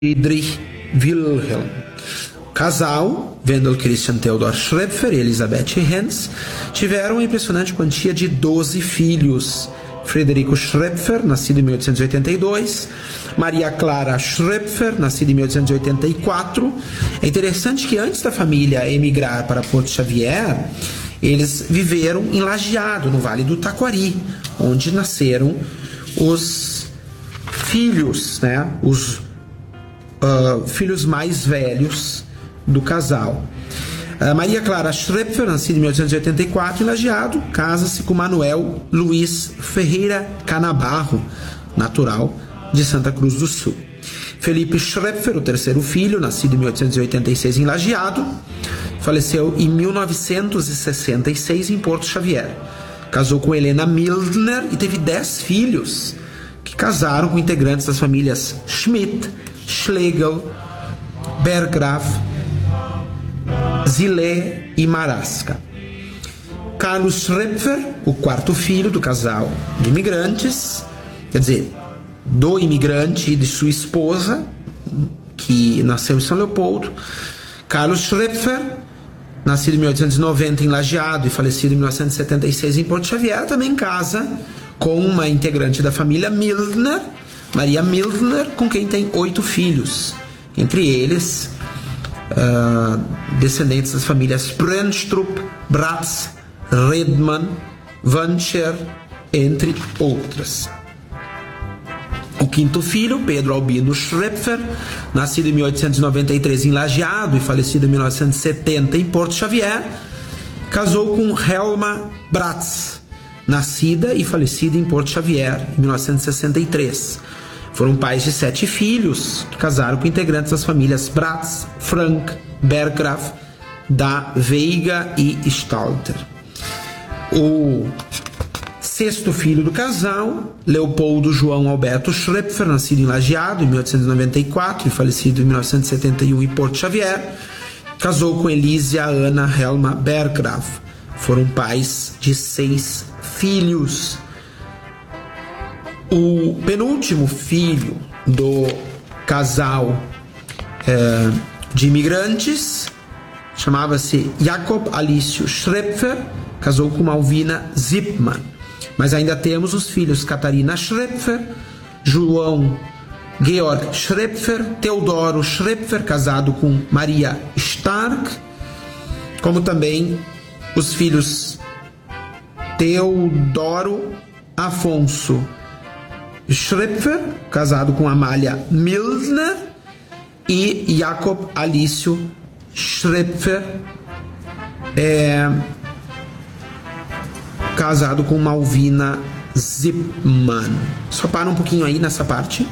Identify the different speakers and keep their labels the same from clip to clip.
Speaker 1: Friedrich Wilhelm. O casal, Wendell Christian Theodor Schrepfer e Elisabeth Hens, tiveram uma impressionante quantia de 12 filhos. Frederico Schrepfer, nascido em 1882, Maria Clara Schrepfer, nascida em 1884. É interessante que antes da família emigrar para Porto Xavier, eles viveram em Lajeado, no Vale do Taquari, onde nasceram os filhos, né? Os filhos mais velhos do casal. Maria Clara Schrepfer, nascida em 1884 em Lajeado, casa-se com Manuel Luiz Ferreira Canabarro, natural de Santa Cruz do Sul. Felipe Schrepfer, o terceiro filho, nascido em 1886 em Lajeado, faleceu em 1966 em Porto Xavier. Casou com Helena Mildner e teve 10 filhos, que casaram com integrantes das famílias Schmidt, Schlegel, Berggraf, Zilé e Marasca. Carlos Schrepfer, o quarto filho do casal de imigrantes, quer dizer, do imigrante e de sua esposa, que nasceu em São Leopoldo. Carlos Schrepfer, nascido em 1890 em Lajeado e falecido em 1976 em Porto Xavier, também casa com uma integrante da família Mildner, Maria Mildner, com quem tem 8 filhos, entre eles descendentes das famílias Brennstrup, Bratz, Redman, Wancher, entre outras. O quinto filho, Pedro Albino Schrepfer, nascido em 1893 em Lajeado e falecido em 1970 em Porto Xavier, casou com Helma Bratz, nascida e falecida em Porto Xavier em 1963. Foram pais de 7 filhos, que casaram com integrantes das famílias Bratz, Frank, Berggraf, da Veiga e Stalter. O sexto filho do casal, Leopoldo João Alberto Schrepfer, nascido em Lajeado em 1894 e falecido em 1971 em Porto Xavier, casou com Elísia Ana Helma Berggraf. Foram pais de 6 filhos. O penúltimo filho do casal de imigrantes chamava-se Jacob Alício Schrepfer, casou com Malvina Zipman. Mas ainda temos os filhos Catarina Schrepfer, João Georg Schrepfer, Teodoro Schrepfer, casado com Maria Stark, como também os filhos Teodoro Afonso Schrepfer, casado com Amália Mildner, e Jacob Alício Schrepfer, casado com Malvina Zipman. Só para um pouquinho aí nessa parte.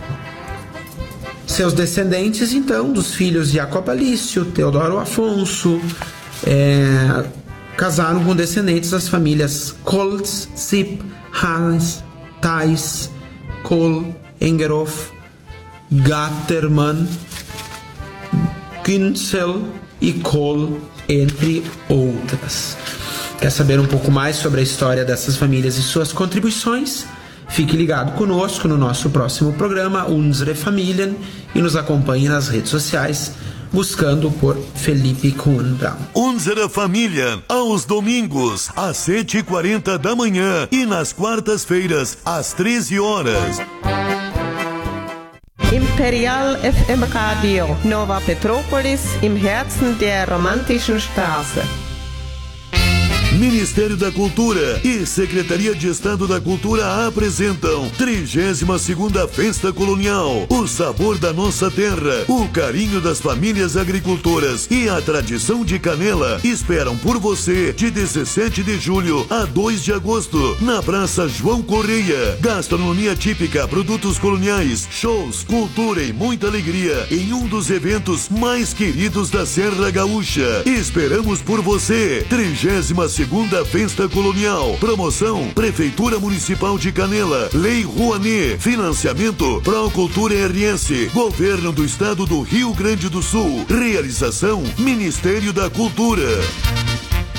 Speaker 1: Seus descendentes, então, dos filhos de Jacob Alício, Teodoro Afonso, casaram com descendentes das famílias Koltz, Zip, Hans, Thais, Kohl, Engerhoff, Gattermann, Günzel e Kohl, entre outras. Quer saber um pouco mais sobre a história dessas famílias e suas contribuições? Fique ligado conosco no nosso próximo programa, Unsere Familien, e nos acompanhe nas redes sociais, buscando por Felipe Kuhn-Braun.
Speaker 2: Unsere Familien, aos domingos, às 7h40 da manhã e nas quartas-feiras, às 13 horas.
Speaker 3: Imperial FM Radio, Nova Petrópolis, im Herzen der romantischen Straße.
Speaker 2: Ministério da Cultura e Secretaria de Estado da Cultura apresentam 32ª Festa Colonial, o sabor da nossa terra, o carinho das famílias agricultoras e a tradição de Canela esperam por você de 17 de julho a 2 de agosto, na Praça João Correia. Gastronomia típica, produtos coloniais, shows, cultura e muita alegria em um dos eventos mais queridos da Serra Gaúcha. Esperamos por você. 32ª Festa Colonial. Promoção Prefeitura Municipal de Canela, Lei Rouanet, financiamento Procultura RS, Governo do Estado do Rio Grande do Sul. Realização Ministério da Cultura.